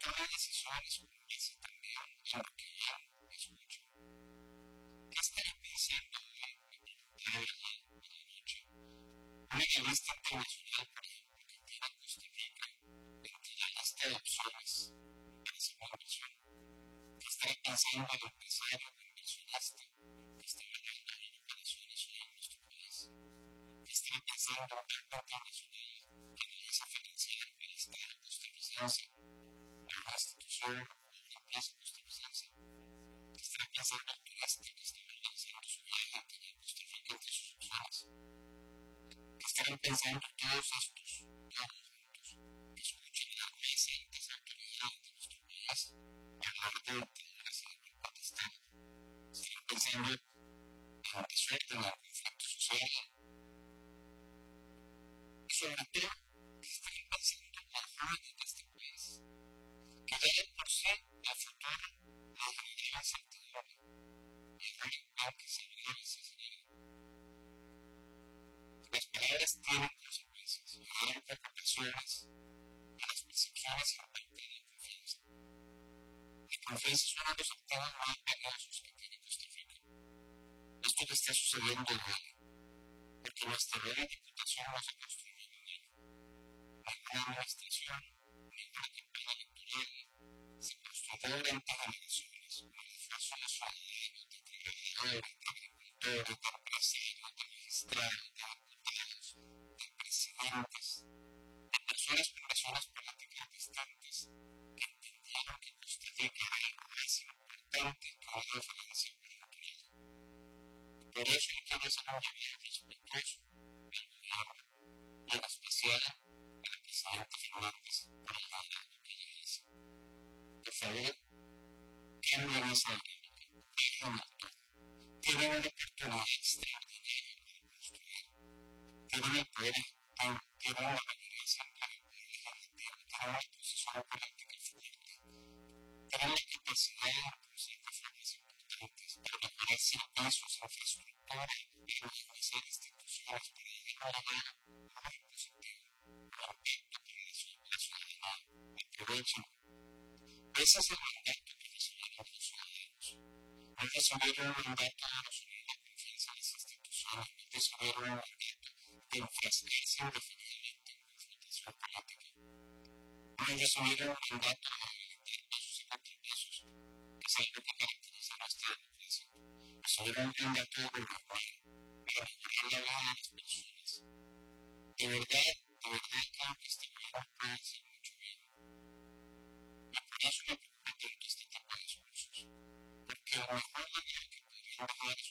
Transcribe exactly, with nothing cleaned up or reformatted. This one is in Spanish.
toma decisiones como ese también en lo que yo escucho. ¿Qué estaré pensando hoy? Me preguntaba ayer en la noche. Una revista internacional, por ejemplo, que tiene Costa Rica entre la lista de opciones para hacer una inversión. ¿Qué estaré pensando el empresario o inversionista que está ganando en operaciones hoy en nuestro país? ¿Qué estaré pensando un banco internacional que analiza financiar el Estado costarricense, una institución o una empresa costarricense? ¿Qué estará pensando el turista que está organizando su viaje y tiene Costa Rica entre sus opciones? ¿Qué estarán pensando todos estos, todos juntos, que escuchen las más altas autoridades de nuestro país hablar de dictaduras y de golpe de Estado? ¿Estarán pensando en la suerte del conflicto social? Y sobre todo, ¿qué estarán pensando los jóvenes de este país? Que ya de por sí el futuro nos genera incertidumbre y es muy igual que seguidores y seguidores. Las palabras tienen consecuencias y hay preocupaciones y las percepciones impactan la confianza. La confianza es uno de los activos más valiosos que tiene Costa Rica. Esto que está sucediendo hoy, porque nuestra nueva diputación no se construyó en un año. Ninguna administración, ninguna campaña electoral se construyó durante generaciones con el esfuerzo de ciudadanos, de trabajadores, de agricultores, de empresarios, de magistrados, de diputados, de presidentes, de personas con razones políticas distantes que entendieron que Costa Rica era algo más importante que una referencia cultural. Por eso yo quiero hacer un llamado respetuoso al gobierno y en especial a la presidenta Fernández por el mandato que ella hizo. Por favor, cambien esa dinámica, déjenlo todo. Tienen una oportunidad extraordinaria para construir. Tienen el poder ejecutivo, tienen la mayoría simple del poder legislativo, tienen una posición política fuerte, tienen la capacidad de impulsar reformas importantes para mejorar servicios, infraestructura y modernizar instituciones para llegar a un lugar muy positivo para impacto para la ciudadanía. Aprovechen. Ese es el mandato que recibieron los ciudadanos. No recibieron un mandato de resumir la confianza en las instituciones, no recibieron un mandato de enfrascarse indefinidamente en confrontación política. No recibieron un mandato de habilitar pasos y contrapesos, que es algo que caracteriza a nuestra democracia. Recibieron un mandato de gobernar, para mejorar la vida de las personas. De verdad, de verdad creo que este gobierno puede hacer mucho bien. Y por eso me preocupa tanto este tipo de discursos. Porque la mejor manera que podrían bajar